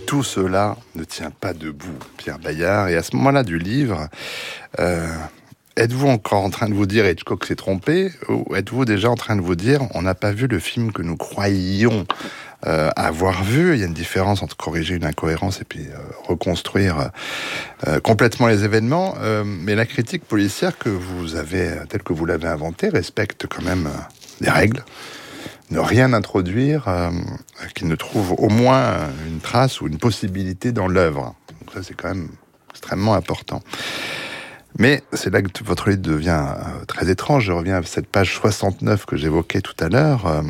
tout cela ne tient pas debout, Pierre Bayard. Et à ce moment-là du livre, êtes-vous encore en train de vous dire Hitchcock s'est trompé, ou êtes-vous déjà en train de vous dire on n'a pas vu le film que nous croyions avoir vu? Il y a une différence entre corriger une incohérence et puis reconstruire complètement les événements. Mais la critique policière que vous avez, telle que vous l'avez inventée, respecte quand même des règles. Ne rien introduire qui ne trouve au moins une trace ou une possibilité dans l'œuvre. Donc ça, c'est quand même extrêmement important. Mais c'est là que votre livre devient très étrange. Je reviens à cette page 69 que j'évoquais tout à l'heure,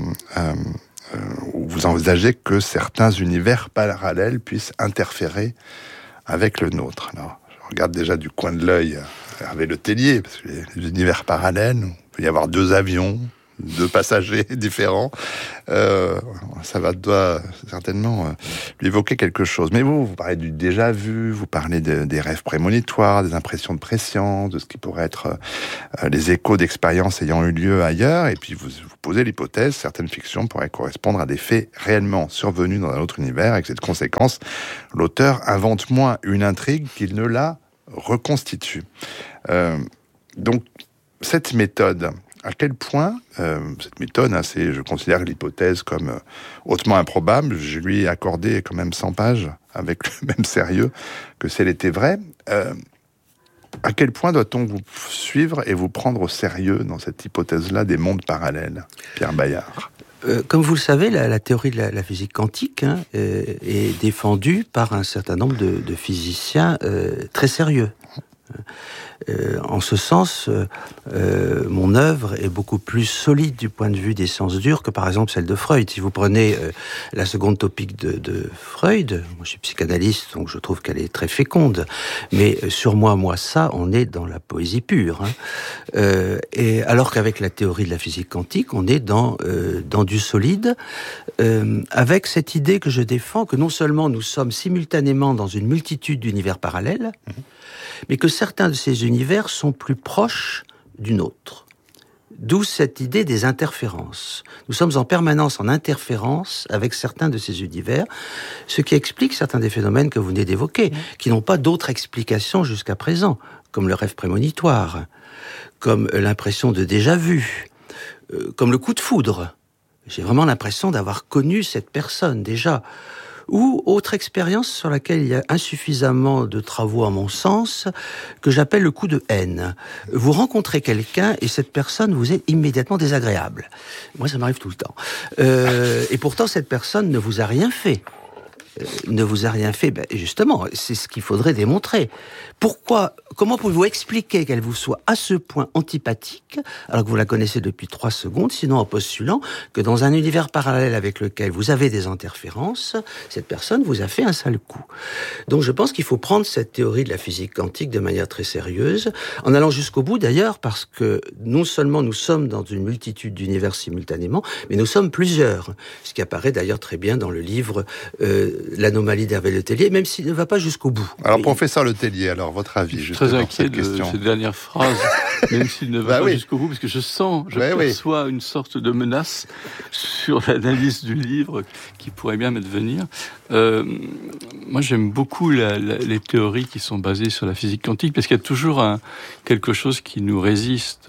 où vous envisagez que certains univers parallèles puissent interférer avec le nôtre. Alors, je regarde déjà du coin de l'œil Hervé Le Tellier, parce que les univers parallèles, il peut y avoir 2 avions, 2 passagers différents. Ça doit certainement lui évoquer quelque chose. Mais vous parlez du déjà-vu, vous parlez des rêves prémonitoires, des impressions de préscience, de ce qui pourrait être les échos d'expériences ayant eu lieu ailleurs. Et puis vous posez l'hypothèse, certaines fictions pourraient correspondre à des faits réellement survenus dans un autre univers. Avec cette conséquence, l'auteur invente moins une intrigue qu'il ne la reconstitue. Donc, cette méthode... À quel point cette méthode, je considère l'hypothèse comme hautement improbable, je lui ai accordé quand même 100 pages avec le même sérieux que si elle était vraie. À quel point doit-on vous suivre et vous prendre au sérieux dans cette hypothèse-là des mondes parallèles, Pierre Bayard? Comme vous le savez, la théorie de la physique quantique est défendue par un certain nombre de physiciens très sérieux. En ce sens, mon œuvre est beaucoup plus solide du point de vue des sciences dures que par exemple celle de Freud. Si vous prenez la seconde topique de Freud, moi je suis psychanalyste, donc je trouve qu'elle est très féconde, mais sur moi ça, on est dans la poésie pure. Et alors qu'avec la théorie de la physique quantique, on est dans du solide, avec cette idée que je défends, que non seulement nous sommes simultanément dans une multitude d'univers parallèles, mais que certains de ces univers sont plus proches du nôtre. D'où cette idée des interférences. Nous sommes en permanence en interférence avec certains de ces univers, ce qui explique certains des phénomènes que vous venez d'évoquer, qui n'ont pas d'autre explication jusqu'à présent, comme le rêve prémonitoire, comme l'impression de déjà-vu, comme le coup de foudre. J'ai vraiment l'impression d'avoir connu cette personne déjà. Ou autre expérience sur laquelle il y a insuffisamment de travaux à mon sens, que j'appelle le coup de haine. Vous rencontrez quelqu'un et cette personne vous est immédiatement désagréable. Moi, ça m'arrive tout le temps. Et pourtant, cette personne ne vous a rien fait. Ben justement, c'est ce qu'il faudrait démontrer. Comment pouvez-vous expliquer qu'elle vous soit à ce point antipathique, alors que vous la connaissez depuis 3 secondes, sinon en postulant que dans un univers parallèle avec lequel vous avez des interférences, cette personne vous a fait un sale coup. Donc je pense qu'il faut prendre cette théorie de la physique quantique de manière très sérieuse, en allant jusqu'au bout d'ailleurs, parce que non seulement nous sommes dans une multitude d'univers simultanément, mais nous sommes plusieurs. Ce qui apparaît d'ailleurs très bien dans le livre L'anomalie d'Hervé Le Tellier, même s'il ne va pas jusqu'au bout. Alors, professeur Le Tellier, alors, votre avis, je suis très inquiet de cette dernière phrase, même s'il ne va pas jusqu'au bout, parce que je perçois une sorte de menace sur l'analyse du livre qui pourrait bien m'advenir. Moi, j'aime beaucoup les théories qui sont basées sur la physique quantique, parce qu'il y a toujours quelque chose qui nous résiste,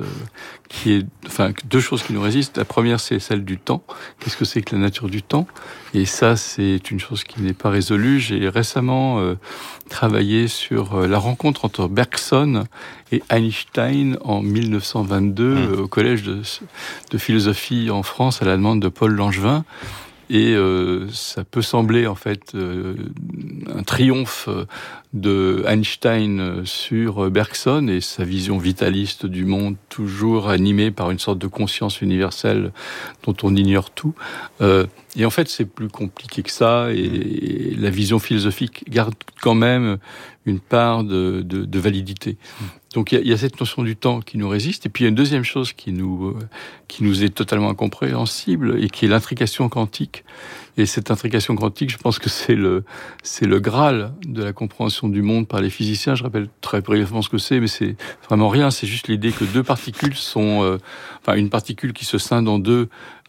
deux choses qui nous résistent. La première, c'est celle du temps. Qu'est-ce que c'est que la nature du temps? Et ça, c'est une chose qui n'est pas résolue. J'ai récemment travaillé sur la rencontre entre Bergson et Einstein en 1922 au collège de philosophie en France à la demande de Paul Langevin. Et ça peut sembler en fait un triomphe de Einstein sur Bergson et sa vision vitaliste du monde, toujours animée par une sorte de conscience universelle dont on ignore tout. Et en fait, c'est plus compliqué que ça, et la vision philosophique garde quand même une part de validité. Donc il y a cette notion du temps qui nous résiste, et puis il y a une deuxième chose qui nous est totalement incompréhensible, et qui est l'intrication quantique. Et cette intrication quantique, je pense que c'est le Graal de la compréhension du monde par les physiciens. Je rappelle très brièvement ce que c'est, mais c'est vraiment rien. C'est juste l'idée que deux particules sont, une particule qui se scinde en deux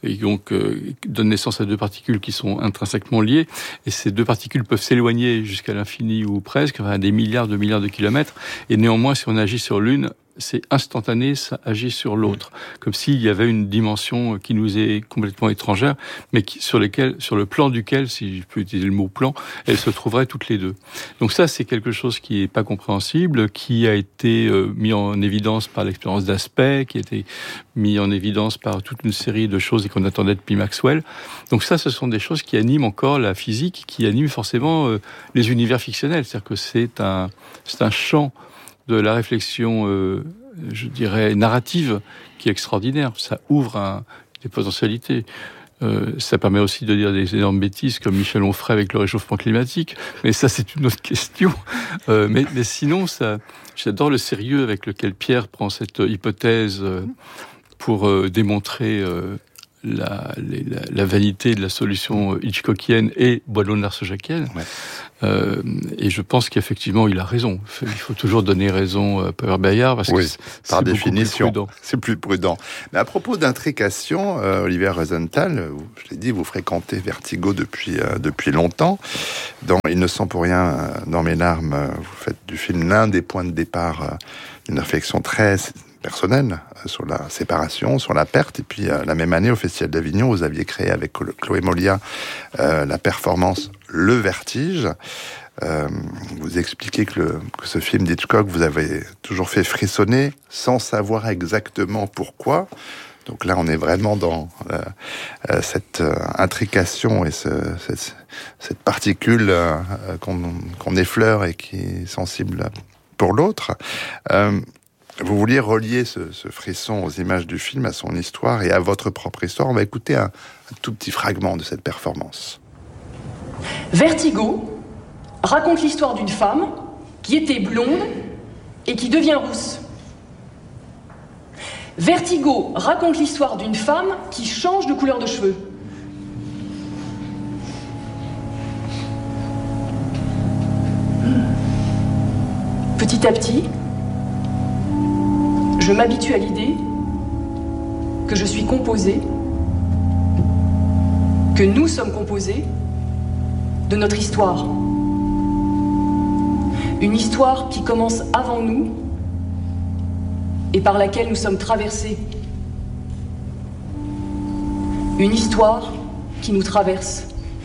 et donc donne naissance à deux particules qui sont intrinsèquement liées, et ces deux particules peuvent s'éloigner jusqu'à l'infini ou presque, enfin, des milliards de kilomètres, et néanmoins, si on agit sur l'une, c'est instantané, ça agit sur l'autre, comme s'il y avait une dimension qui nous est complètement étrangère, mais sur le plan duquel, si je peux utiliser le mot plan, elles se trouveraient toutes les deux. Donc ça, c'est quelque chose qui est pas compréhensible, qui a été mis en évidence par l'expérience d'Aspect, qui a été mis en évidence par toute une série de choses et qu'on attendait depuis Maxwell. Donc ça, ce sont des choses qui animent encore la physique, qui animent forcément les univers fictionnels. C'est-à-dire que c'est un champ de la réflexion, je dirais, narrative, qui est extraordinaire. Ça ouvre des potentialités. Ça permet aussi de dire des énormes bêtises, comme Michel Onfray avec le réchauffement climatique. Mais ça, c'est une autre question. Mais sinon, j'adore le sérieux avec lequel Pierre prend cette hypothèse pour démontrer la vanité de la solution hitchcockienne et boileau-narcejakienne. Ouais. Et je pense qu'effectivement, il a raison. Il faut toujours donner raison à Peuer-Bayard parce que par définition, c'est plus prudent. Mais à propos d'intrication, Olivier Rosenthal, je l'ai dit, vous fréquentez Vertigo depuis longtemps. Dans Il ne sont pour rien dans mes larmes, vous faites du film l'un des points de départ d'une réflexion très personnelle sur la séparation, sur la perte. Et puis, la même année, au Festival d'Avignon, vous aviez créé avec Chloé Molia la performance Le Vertige. Vous expliquez que ce film d'Hitchcock vous avez toujours fait frissonner sans savoir exactement pourquoi. Donc là, on est vraiment dans cette intrication et cette particule qu'on effleure et qui est sensible pour l'autre. Vous vouliez relier ce frisson aux images du film, à son histoire et à votre propre histoire. On va écouter un tout petit fragment de cette performance. Vertigo raconte l'histoire d'une femme qui était blonde et qui devient rousse. Vertigo raconte l'histoire d'une femme qui change de couleur de cheveux. Petit à petit, je m'habitue à l'idée que je suis composée, que nous sommes composés de notre histoire. Une histoire qui commence avant nous et par laquelle nous sommes traversés. Une histoire qui nous traverse.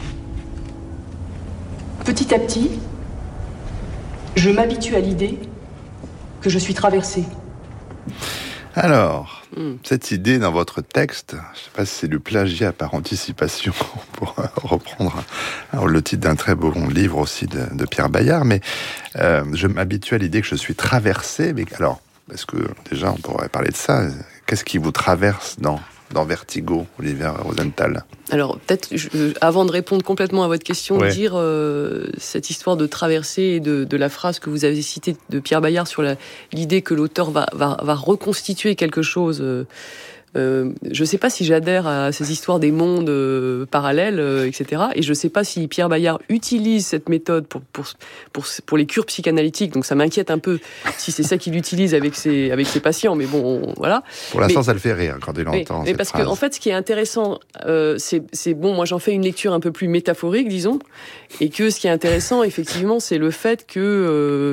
Petit à petit, je m'habitue à l'idée que je suis traversée. Alors, cette idée dans votre texte, je ne sais pas si c'est du plagiat par anticipation pour reprendre le titre d'un très beau livre aussi de Pierre Bayard, mais je m'habitue à l'idée que je suis traversé. Mais alors, est-ce que déjà on pourrait parler de ça? Qu'est-ce qui vous traverse dans Vertigo, Olivier Rosenthal? Alors, peut-être, avant de répondre complètement à votre question, dire cette histoire de traversée et de la phrase que vous avez citée de Pierre Bayard sur l'idée que l'auteur va reconstituer quelque chose. Je ne sais pas si j'adhère à ces histoires des mondes parallèles, etc. Et je ne sais pas si Pierre Bayard utilise cette méthode pour les cures psychanalytiques. Donc ça m'inquiète un peu si c'est ça qu'il utilise avec ses patients. Mais bon, voilà. Pour l'instant, ça le fait rire quand il entend cette parce phrase. que en fait, ce qui est intéressant, c'est bon. Moi, j'en fais une lecture un peu plus métaphorique, disons, et que ce qui est intéressant, effectivement, c'est le fait que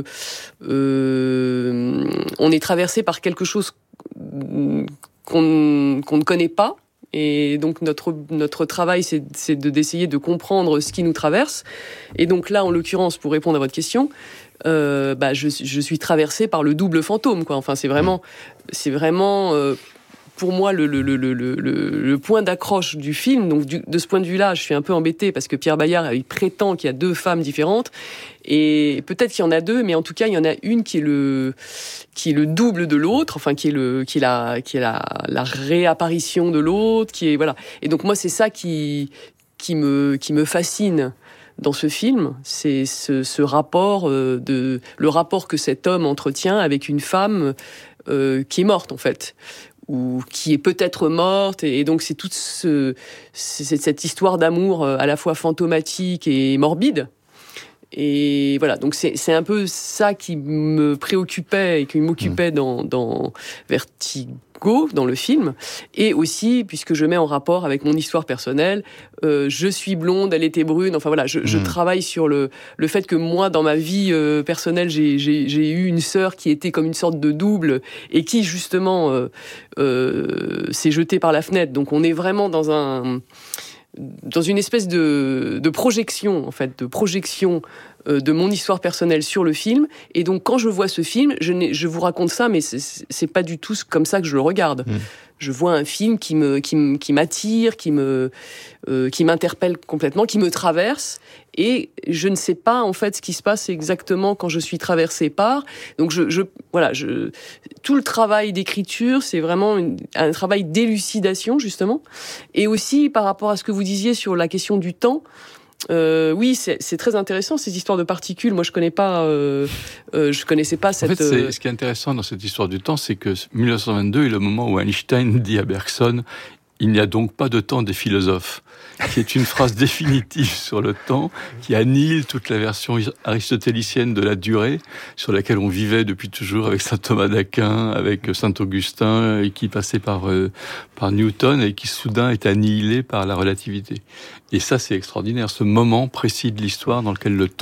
on est traversé par quelque chose qu'on ne connaît pas, et donc notre travail c'est d'essayer de comprendre ce qui nous traverse. Et donc là, en l'occurrence, pour répondre à votre question, je suis traversée par le double fantôme, quoi. Enfin, c'est vraiment pour moi le point d'accroche du film. Donc de ce point de vue-là, je suis un peu embêtée parce que Pierre Bayard il prétend qu'il y a deux femmes différentes, et peut-être qu'il y en a deux, mais en tout cas il y en a une qui est le double de l'autre, enfin qui est la réapparition de l'autre, qui est voilà. Et donc moi c'est ça qui me fascine dans ce film, c'est ce rapport le rapport que cet homme entretient avec une femme qui est morte en fait, ou qui est peut-être morte, et donc c'est toute cette histoire d'amour à la fois fantomatique et morbide. Et voilà, donc c'est un peu ça qui me préoccupait et qui m'occupait dans Vertigo, dans le film. Et aussi, puisque je mets en rapport avec mon histoire personnelle, je suis blonde, elle était brune. Enfin voilà, je travaille sur le fait que moi, dans ma vie personnelle, j'ai eu une sœur qui était comme une sorte de double et qui justement s'est jetée par la fenêtre. Donc on est vraiment dans une espèce de projection, en fait, de projection de mon histoire personnelle sur le film. Et donc, quand je vois ce film, je vous raconte ça, mais c'est pas du tout comme ça que je le regarde. Je vois un film qui m'attire, qui m'interpelle complètement, qui me traverse. Et je ne sais pas, en fait, ce qui se passe exactement quand je suis traversée par. Donc, tout le travail d'écriture, c'est vraiment un travail d'élucidation, justement. Et aussi, par rapport à ce que vous disiez sur la question du temps, oui, c'est très intéressant, ces histoires de particules. Moi, je connaissais pas cette... En fait, ce qui est intéressant dans cette histoire du temps, c'est que 1922 est le moment où Einstein dit à Bergson « Il n'y a donc pas de temps des philosophes », qui est une phrase définitive sur le temps, qui annihile toute la version aristotélicienne de la durée, sur laquelle on vivait depuis toujours avec saint Thomas d'Aquin, avec saint Augustin, et qui passait par Newton, et qui soudain est annihilé par la relativité. Et ça, c'est extraordinaire, ce moment précis de l'histoire dans lequel le temps